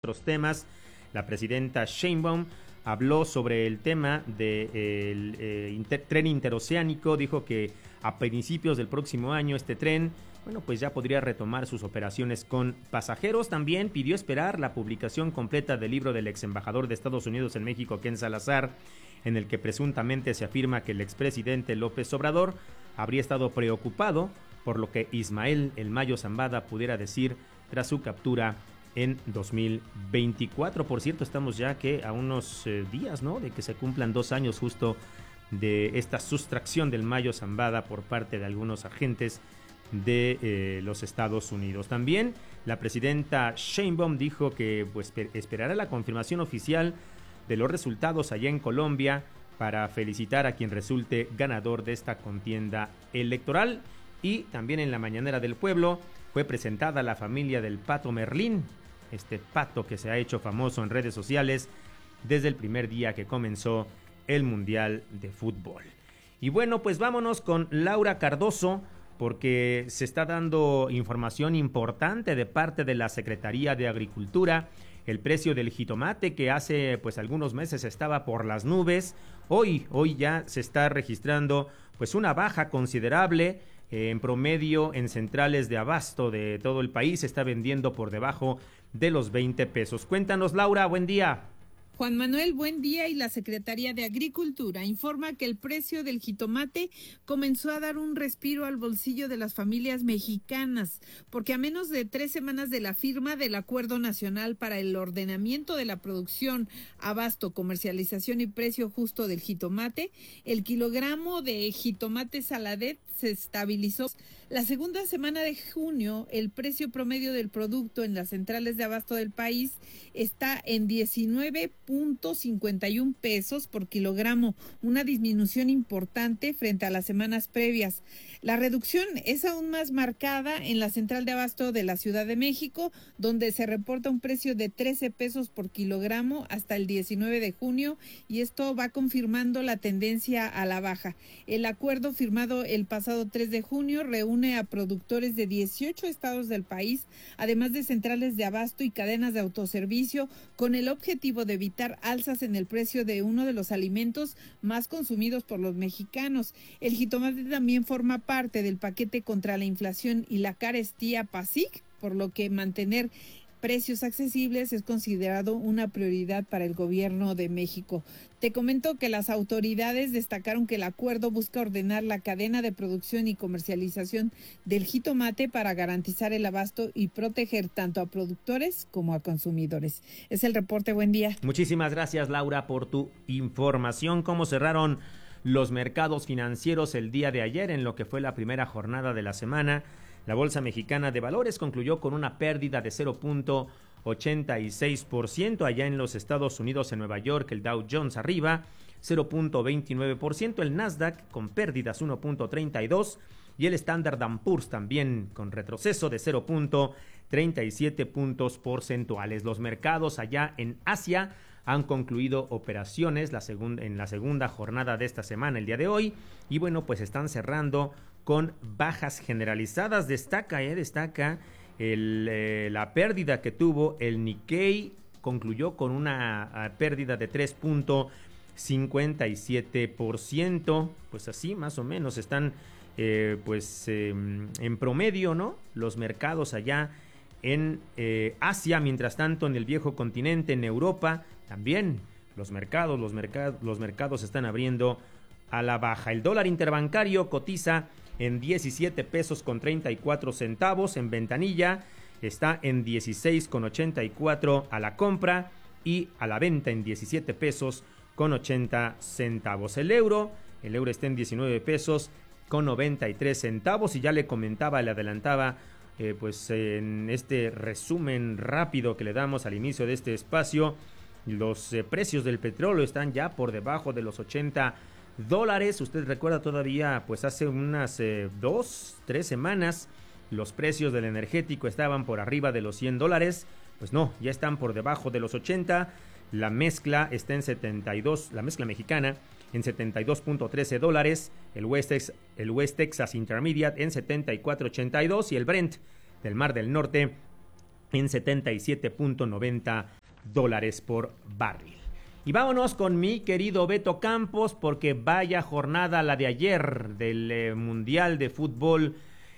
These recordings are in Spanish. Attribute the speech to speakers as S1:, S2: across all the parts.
S1: otros temas. La presidenta Sheinbaum habló sobre el tema del tren interoceánico. Dijo que a principios del próximo año este tren, bueno, pues ya podría retomar sus operaciones con pasajeros. También pidió esperar la publicación completa del libro del ex embajador de Estados Unidos en México, Ken Salazar, en el que presuntamente se afirma que el expresidente López Obrador habría estado preocupado por lo que Ismael El Mayo Zambada pudiera decir tras su captura en 2024. Por cierto, estamos ya que a unos días, ¿no?, de que se cumplan 2 años justo de esta sustracción del Mayo Zambada por parte de algunos agentes de los Estados Unidos. También la presidenta Sheinbaum dijo que pues esperará la confirmación oficial de los resultados allá en Colombia para felicitar a quien resulte ganador de esta contienda electoral. Y también en la Mañanera del Pueblo fue presentada la familia del Pato Merlín, este pato que se ha hecho famoso en redes sociales desde el primer día que comenzó el Mundial de Fútbol. Y bueno, pues vámonos con Laura Cardoso, porque se está dando información importante de parte de la Secretaría de Agricultura. El precio del jitomate, que hace pues algunos meses estaba por las nubes, hoy ya se está registrando pues una baja considerable. En promedio, en centrales de abasto de todo el país se está vendiendo por debajo de los 20 pesos. Cuéntanos, Laura, buen día.
S2: Juan Manuel, buen día. Y la Secretaría de Agricultura informa que el precio del jitomate comenzó a dar un respiro al bolsillo de las familias mexicanas, porque a menos de 3 semanas de la firma del Acuerdo Nacional para el Ordenamiento de la Producción, Abasto, Comercialización y Precio Justo del Jitomate, el kilogramo de jitomate saladet se estabilizó. La segunda semana de junio, el precio promedio del producto en las centrales de abasto del país está en 19.51 pesos por kilogramo, una disminución importante frente a las semanas previas. La reducción es aún más marcada en la central de abasto de la Ciudad de México, donde se reporta un precio de 13 pesos por kilogramo hasta el 19 de junio, y esto va confirmando la tendencia a la baja. El acuerdo firmado el pasado 3 de junio reúne a productores de 18 estados del país, además de centrales de abasto y cadenas de autoservicio, con el objetivo de evitar alzas en el precio de uno de los alimentos más consumidos por los mexicanos. El jitomate también forma parte del paquete contra la inflación y la carestía PASIC, por lo que mantener precios accesibles es considerado una prioridad para el gobierno de México. Te comento que las autoridades destacaron que el acuerdo busca ordenar la cadena de producción y comercialización del jitomate para garantizar el abasto y proteger tanto a productores como a consumidores. Es el reporte, buen día.
S1: Muchísimas gracias, Laura, por tu información. ¿Cómo cerraron los mercados financieros el día de ayer en lo que fue la primera jornada de la semana? La Bolsa Mexicana de Valores concluyó con una pérdida de 0.86%. Allá en los Estados Unidos, en Nueva York, el Dow Jones arriba 0.29%, el Nasdaq con pérdidas 1.32% y el Standard & Poor's también con retroceso de 0.37 puntos porcentuales. Los mercados allá en Asia han concluido operaciones en la segunda jornada de esta semana, el día de hoy, y bueno, pues están cerrando con bajas generalizadas. Destaca la pérdida que tuvo el Nikkei, concluyó con una pérdida de 3.57%, pues así más o menos están en promedio, ¿no?, los mercados allá en Asia. Mientras tanto, en el viejo continente, en Europa, también los mercados están abriendo a la baja. El dólar interbancario cotiza en 17 pesos con 34 centavos en ventanilla, está en 16,84 a la compra y a la venta en 17 pesos con 80 centavos. El euro está en 19 pesos con 93 centavos y ya le adelantaba en este resumen rápido que le damos al inicio de este espacio, los precios del petróleo están ya por debajo de los $80. Usted recuerda todavía, pues hace unas 2-3 semanas, los precios del energético estaban por arriba de los $100. Pues no, ya están por debajo de los 80. La mezcla está en 72, la mezcla mexicana en $72.13, el West Texas Intermediate en 74.82 y el Brent del Mar del Norte en $77.90 por barril. Y vámonos con mi querido Beto Campos, porque vaya jornada la de ayer del Mundial de Fútbol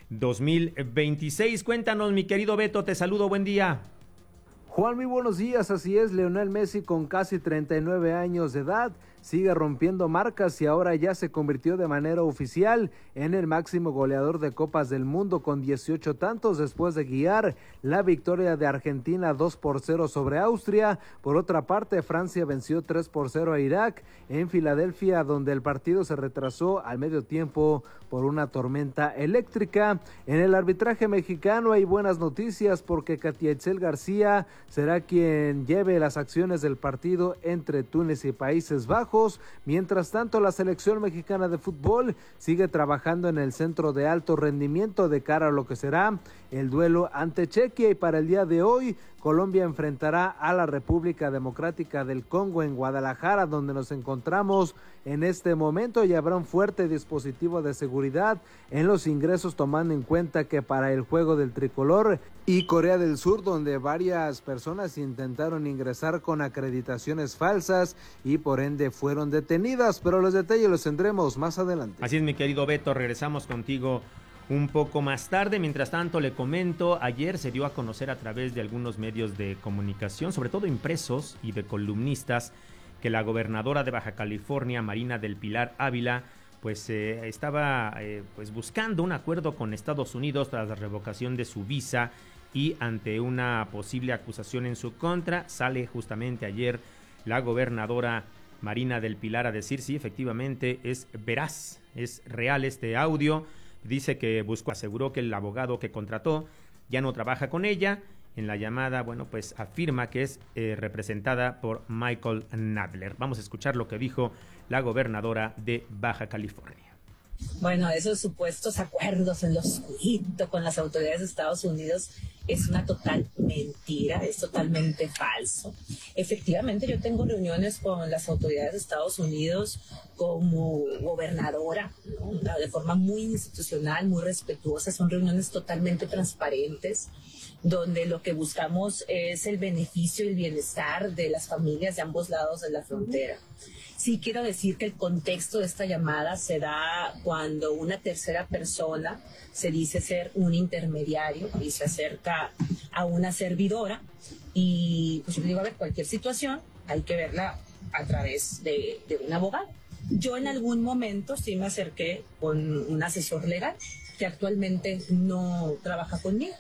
S1: 2026. Cuéntanos, mi querido Beto, te saludo, buen día.
S3: Juan, muy buenos días. Así es, Lionel Messi, con casi 39 años de edad, sigue rompiendo marcas y ahora ya se convirtió de manera oficial en el máximo goleador de Copas del Mundo con 18 tantos después de guiar la victoria de Argentina 2-0 sobre Austria. Por otra parte, Francia venció 3-0 a Irak en Filadelfia, donde el partido se retrasó al medio tiempo por una tormenta eléctrica. En el arbitraje mexicano hay buenas noticias porque Katia Itzel García será quien lleve las acciones del partido entre Túnez y Países Bajos. Mientras tanto, la selección mexicana de fútbol sigue trabajando en el centro de alto rendimiento de cara a lo que será el duelo ante Chequia, y para el día de hoy Colombia enfrentará a la República Democrática del Congo en Guadalajara, donde nos encontramos en este momento, y habrá un fuerte dispositivo de seguridad en los ingresos, tomando en cuenta que para el juego del tricolor y Corea del Sur, donde varias personas intentaron ingresar con acreditaciones falsas y por ende fueron detenidas, pero los detalles los tendremos más adelante.
S1: Así es, mi querido Beto, regresamos contigo un poco más tarde. Mientras tanto, le comento, ayer se dio a conocer a través de algunos medios de comunicación, sobre todo impresos y de columnistas, que la gobernadora de Baja California, Marina del Pilar Ávila, pues estaba buscando un acuerdo con Estados Unidos tras la revocación de su visa, y ante una posible acusación en su contra, sale justamente ayer la gobernadora Marina del Pilar a decir si efectivamente es veraz, es real este audio. Dice que aseguró que el abogado que contrató ya no trabaja con ella. En la llamada, pues afirma que es representada por Michael Nadler. Vamos a escuchar lo que dijo la gobernadora de Baja California.
S4: Bueno, esos supuestos acuerdos en lo oscurito con las autoridades de Estados Unidos es una total mentira, es totalmente falso. Efectivamente, yo tengo reuniones con las autoridades de Estados Unidos como gobernadora, ¿no? De forma muy institucional, muy respetuosa. Son reuniones totalmente transparentes, donde lo que buscamos es el beneficio y el bienestar de las familias de ambos lados de la frontera. Sí quiero decir que el contexto de esta llamada se da cuando una tercera persona se dice ser un intermediario y se acerca a una servidora, y pues yo digo, a ver, cualquier situación hay que verla a través de un abogado. Yo en algún momento sí me acerqué con un asesor legal que actualmente no trabaja conmigo.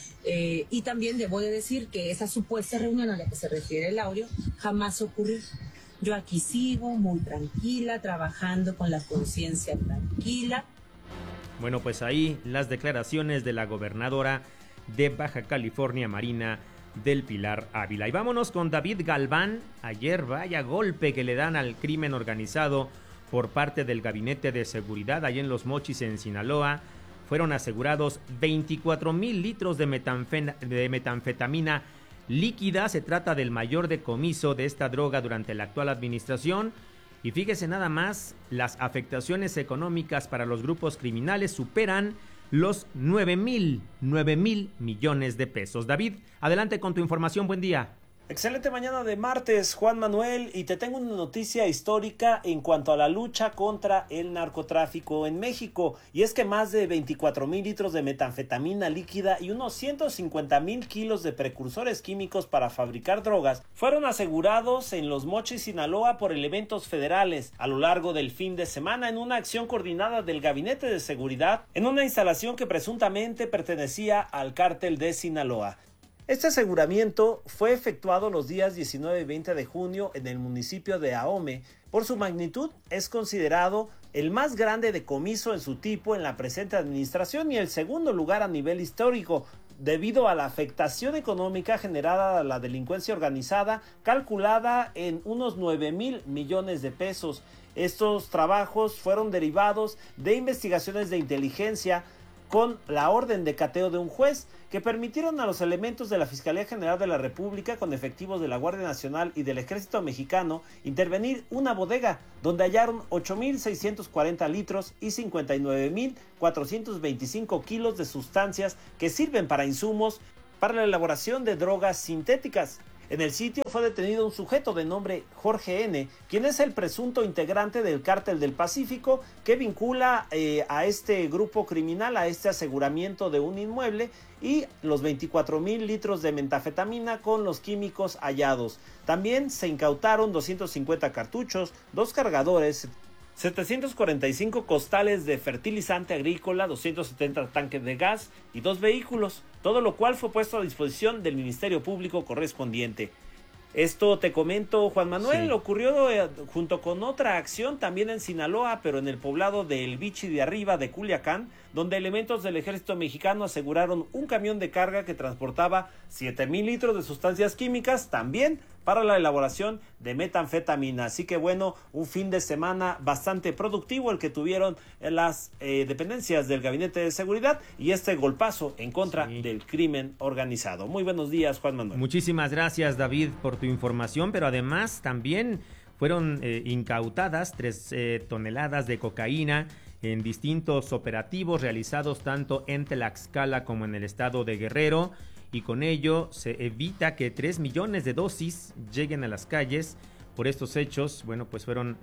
S4: Y también debo de decir que esa supuesta reunión a la que se refiere el audio jamás ocurrió. Yo aquí sigo muy tranquila, trabajando con la conciencia tranquila.
S1: Bueno, pues ahí las declaraciones de la gobernadora de Baja California, Marina del Pilar Ávila. Y vámonos con David Galván. Ayer vaya golpe que le dan al crimen organizado por parte del Gabinete de Seguridad allá en Los Mochis, en Sinaloa. Fueron asegurados 24,000 litros de metanfetamina líquida. Se trata del mayor decomiso de esta droga durante la actual administración. Y fíjese nada más, las afectaciones económicas para los grupos criminales superan los 9,000 millones de pesos. David, adelante con tu información, buen día.
S5: Excelente mañana de martes, Juan Manuel, y te tengo una noticia histórica en cuanto a la lucha contra el narcotráfico en México, y es que más de 24,000 litros de metanfetamina líquida y unos 150,000 kilos de precursores químicos para fabricar drogas fueron asegurados en Los Mochis, Sinaloa, por elementos federales a lo largo del fin de semana en una acción coordinada del Gabinete de Seguridad en una instalación que presuntamente pertenecía al cártel de Sinaloa. Este aseguramiento fue efectuado los días 19 y 20 de junio en el municipio de Ahome. Por su magnitud, es considerado el más grande decomiso en su tipo en la presente administración y el segundo lugar a nivel histórico, debido a la afectación económica generada a la delincuencia organizada, calculada en unos 9,000 millones de pesos. Estos trabajos fueron derivados de investigaciones de inteligencia con la orden de cateo de un juez, que permitieron a los elementos de la Fiscalía General de la República, con efectivos de la Guardia Nacional y del Ejército Mexicano, intervenir una bodega donde hallaron 8,640 litros y 59,425 kilos de sustancias que sirven para insumos para la elaboración de drogas sintéticas. En el sitio fue detenido un sujeto de nombre Jorge N., quien es el presunto integrante del Cártel del Pacífico, que vincula a este grupo criminal, a este aseguramiento de un inmueble y los 24,000 litros de metanfetamina con los químicos hallados. También se incautaron 250 cartuchos, 2 cargadores, 745 costales de fertilizante agrícola, 270 tanques de gas y 2 vehículos, todo lo cual fue puesto a disposición del Ministerio Público correspondiente. Esto te comento, Juan Manuel, ocurrió junto con otra acción también en Sinaloa, pero en el poblado de El Bichi de Arriba de Culiacán, donde elementos del ejército mexicano aseguraron un camión de carga que transportaba 7,000 litros de sustancias químicas, también para la elaboración de metanfetamina. Así que bueno, un fin de semana bastante productivo el que tuvieron las dependencias del Gabinete de Seguridad y este golpazo en contra del crimen organizado. Muy buenos días, Juan Manuel.
S1: Muchísimas gracias, David, por tu información, pero además también fueron incautadas 3 toneladas de cocaína en distintos operativos realizados tanto en Tlaxcala como en el estado de Guerrero, y con ello se evita que 3 millones de dosis lleguen a las calles. Por estos hechos, bueno, pues fueron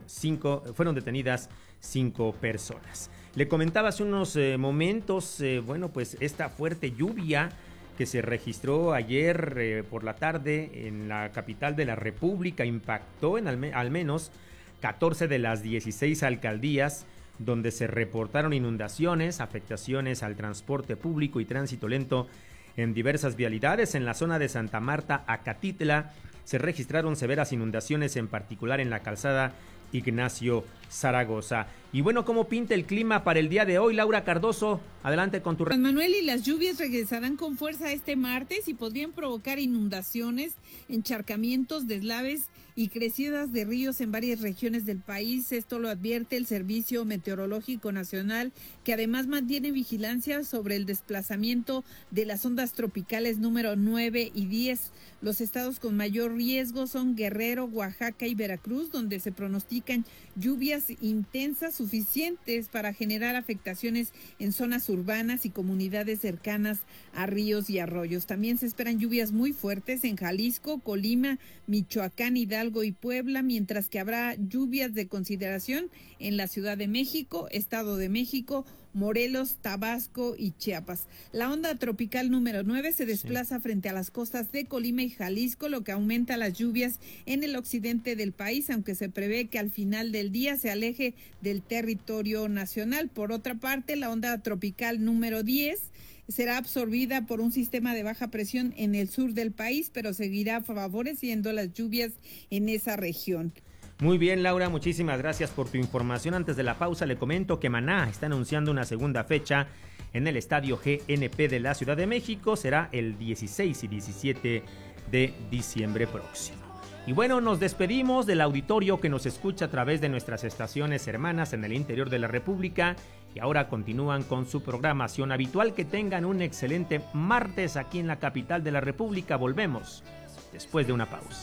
S1: detenidas 5 personas. Le comentaba hace unos momentos, bueno, pues esta fuerte lluvia que se registró ayer por la tarde en la capital de la República impactó en al menos 14 de las 16 alcaldías, donde se reportaron inundaciones, afectaciones al transporte público y tránsito lento en diversas vialidades. En la zona de Santa Marta, Acatitla, se registraron severas inundaciones, en particular en la calzada Ignacio Zaragoza. Y bueno, ¿cómo pinta el clima para el día de hoy, Laura Cardoso? Adelante con tu...
S2: Juan Manuel, y las lluvias regresarán con fuerza este martes y podrían provocar inundaciones, encharcamientos, deslaves y crecidas de ríos en varias regiones del país. Esto lo advierte el Servicio Meteorológico Nacional, que además mantiene vigilancia sobre el desplazamiento de las ondas tropicales número 9 y 10. Los estados con mayor riesgo son Guerrero, Oaxaca y Veracruz, donde se pronostican lluvias intensas suficientes para generar afectaciones en zonas urbanas y comunidades cercanas a ríos y arroyos. También se esperan lluvias muy fuertes en Jalisco, Colima, Michoacán, Hidalgo y Puebla, mientras que habrá lluvias de consideración en la Ciudad de México, Estado de México, Morelos, Tabasco y Chiapas. La onda tropical número 9 se desplaza frente a las costas de Colima y Jalisco, lo que aumenta las lluvias en el occidente del país, aunque se prevé que al final del día se aleje del territorio nacional. Por otra parte, la onda tropical número 10 será absorbida por un sistema de baja presión en el sur del país, pero seguirá favoreciendo las lluvias en esa región.
S1: Muy bien, Laura, muchísimas gracias por tu información. Antes de la pausa le comento que Maná está anunciando una segunda fecha en el Estadio GNP de la Ciudad de México. Será el 16 y 17 de diciembre próximo. Y bueno, nos despedimos del auditorio que nos escucha a través de nuestras estaciones hermanas en el interior de la República, y ahora continúan con su programación habitual. Que tengan un excelente martes aquí en la capital de la República. Volvemos después de una pausa.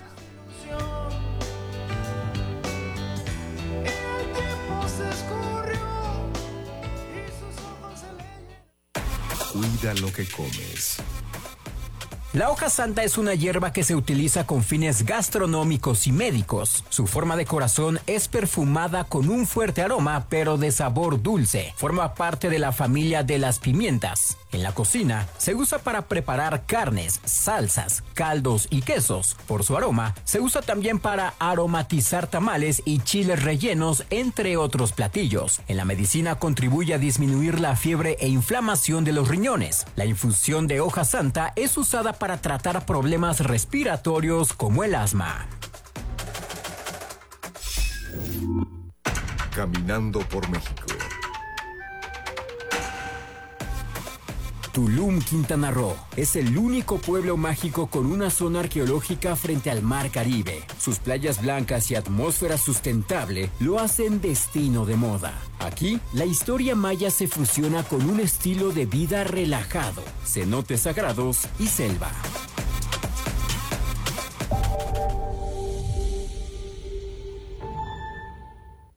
S6: Cuida lo que comes.
S7: La hoja santa es una hierba que se utiliza con fines gastronómicos y médicos. Su forma de corazón es perfumada con un fuerte aroma, pero de sabor dulce. Forma parte de la familia de las pimientas. En la cocina se usa para preparar carnes, salsas, caldos y quesos. Por su aroma, se usa también para aromatizar tamales y chiles rellenos, entre otros platillos. En la medicina contribuye a disminuir la fiebre e inflamación de los riñones. La infusión de hoja santa es usada para tratar problemas respiratorios como el asma.
S6: Caminando por México.
S7: Tulum, Quintana Roo, es el único pueblo mágico con una zona arqueológica frente al Mar Caribe. Sus playas blancas y atmósfera sustentable lo hacen destino de moda. Aquí, la historia maya se fusiona con un estilo de vida relajado, cenotes sagrados y selva.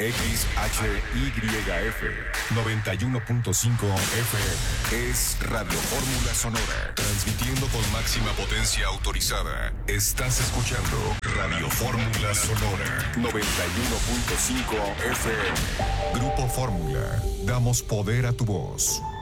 S6: XHYF 91.5 FM. Es Radio Fórmula Sonora. Transmitiendo con máxima potencia autorizada. Estás escuchando Radio Fórmula Sonora 91.5 FM. Grupo Fórmula. Damos poder a tu voz.